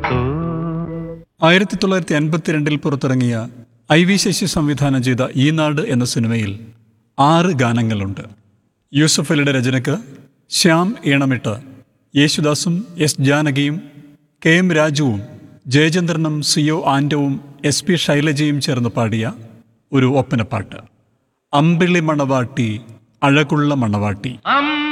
1952 പുറത്തിറങ്ങിയ IV ശശി സംവിധാനം ചെയ്ത ഈ നാട് എന്ന സിനിമയിൽ 6 ഗാനങ്ങളുണ്ട്. യൂസഫ് അലിയുടെ രചനയ്ക്ക് ശ്യാം ഈണമിട്ട് യേശുദാസും S ജാനകിയും KM രാജുവും ജയചന്ദ്രനും CO ആൻഡവും SP ശൈലജയും ചേർന്ന് പാടിയ ഒരു ഒപ്പനപ്പാട്ട്. അമ്പിളി മണവാട്ടി അഴകുള്ള മണവാട്ടി.